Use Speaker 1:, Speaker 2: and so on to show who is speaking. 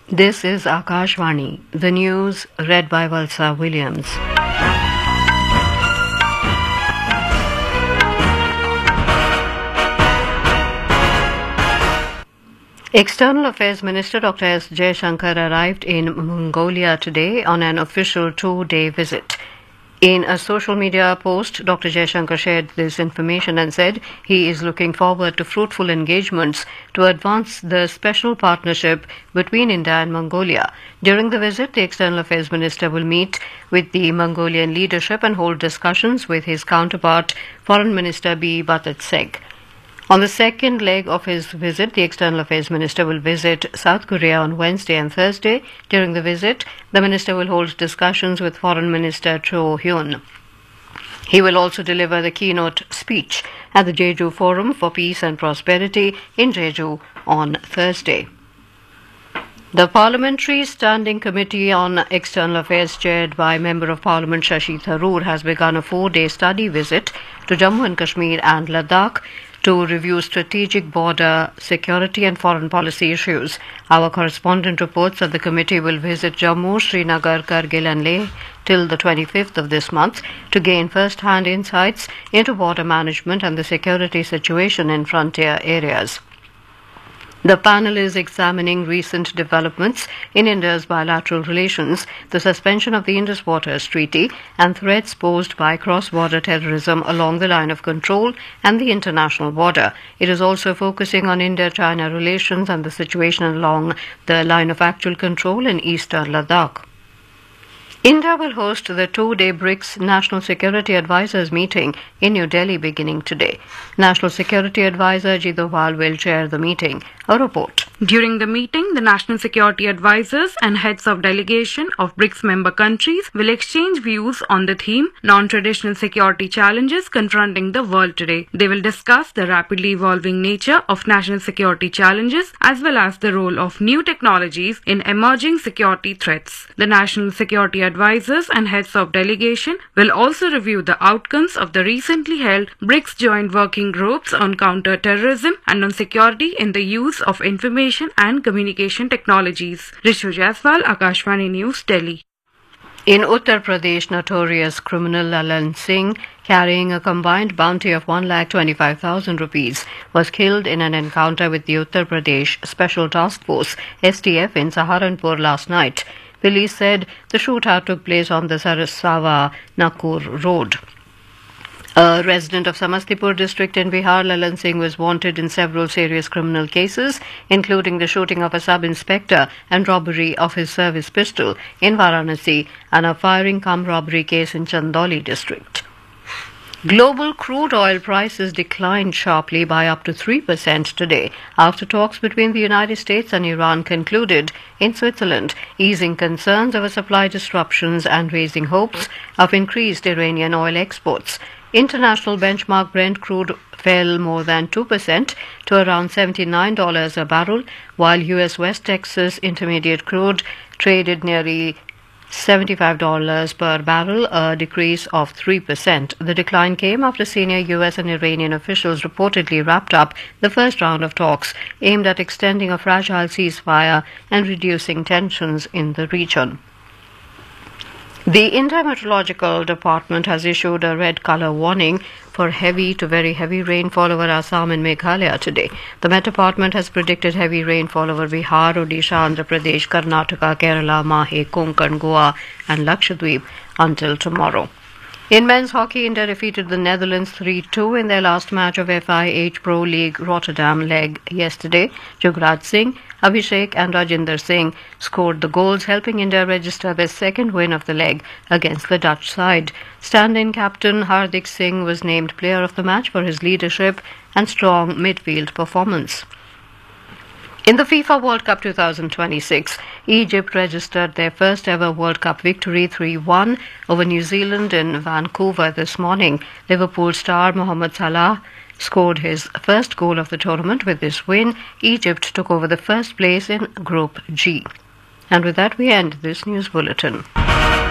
Speaker 1: This is Akashvani, the news read by Valsa Williams. External Affairs Minister Dr. S. Jaishankar arrived in Mongolia today on an official 2-day visit. In a social media post, Dr. Jaishankar shared this information and said he is looking forward to fruitful engagements to advance the special partnership between India and Mongolia. During the visit, the External Affairs Minister will meet with the Mongolian leadership and hold discussions with his counterpart, Foreign Minister B. Batatseg. On the second leg of his visit, the External Affairs Minister will visit South Korea on Wednesday and Thursday. During the visit, the minister will hold discussions with Foreign Minister Cho Hyun. He will also deliver the keynote speech at the Jeju Forum for Peace and Prosperity in Jeju on Thursday. The Parliamentary Standing Committee on External Affairs, chaired by Member of Parliament Shashi Tharoor, has begun a 4-day study visit to Jammu and Kashmir and Ladakh to review strategic border security and foreign policy issues. Our correspondent reports that the committee will visit Jammu, Srinagar, Kargil and Leh till the 25th of this month to gain first-hand insights into border management and the security situation in frontier areas. The panel is examining recent developments in India's bilateral relations, the suspension of the Indus Waters Treaty, and threats posed by cross-border terrorism along the line of control and the international border. It is also focusing on India-China relations and the situation along the line of actual control in eastern Ladakh. India will host the 2-day BRICS National Security Advisors meeting in New Delhi beginning today. National Security Advisor Ajit Doval will chair the meeting. A report.
Speaker 2: During the meeting, the National Security Advisors and heads of delegation of BRICS member countries will exchange views on the theme Non-Traditional Security Challenges Confronting the World Today. They will discuss the rapidly evolving nature of national security challenges as well as the role of new technologies in emerging security threats. The National Security Advisors and heads of delegation will also review the outcomes of the recently held BRICS Joint Working Groups on Counter-Terrorism and on Security in the Use of Information and Communication Technologies. Rishu Jaiswal, Akashvani News, Delhi.
Speaker 1: In Uttar Pradesh, notorious criminal Lalan Singh, carrying a combined bounty of 1,25,000 rupees, was killed in an encounter with the Uttar Pradesh Special Task Force (STF) in Saharanpur last night. Police said the shootout took place on the Sarasawa Nakur Road. A resident of Samastipur district in Bihar, Lalan Singh was wanted in several serious criminal cases, including the shooting of a sub-inspector and robbery of his service pistol in Varanasi and a firing-cum-robbery case in Chandoli district. Global crude oil prices declined sharply by up to 3% today after talks between the United States and Iran concluded in Switzerland, easing concerns over supply disruptions and raising hopes of increased Iranian oil exports. International benchmark Brent crude fell more than 2% to around $79 a barrel, while U.S. West Texas Intermediate crude traded nearly $75 per barrel, a decrease of 3%. The decline came after senior U.S. and Iranian officials reportedly wrapped up the first round of talks aimed at extending a fragile ceasefire and reducing tensions in the region. The India Meteorological Department has issued a red colour warning for heavy to very heavy rainfall over Assam and Meghalaya today. The Met Department has predicted heavy rainfall over Bihar, Odisha, Andhra Pradesh, Karnataka, Kerala, Mahe, Konkan, Goa and Lakshadweep until tomorrow. In men's hockey, India defeated the Netherlands 3-2 in their last match of FIH Pro League Rotterdam leg yesterday. Jugraj Singh, Abhishek and Rajinder Singh scored the goals, helping India register their second win of the leg against the Dutch side. Stand-in captain Hardik Singh was named player of the match for his leadership and strong midfield performance. In the FIFA World Cup 2026, Egypt registered their first ever World Cup victory 3-1 over New Zealand in Vancouver this morning. Liverpool star Mohamed Salah scored his first goal of the tournament. With this win, Egypt took over the first place in Group G. And with that, we end this news bulletin.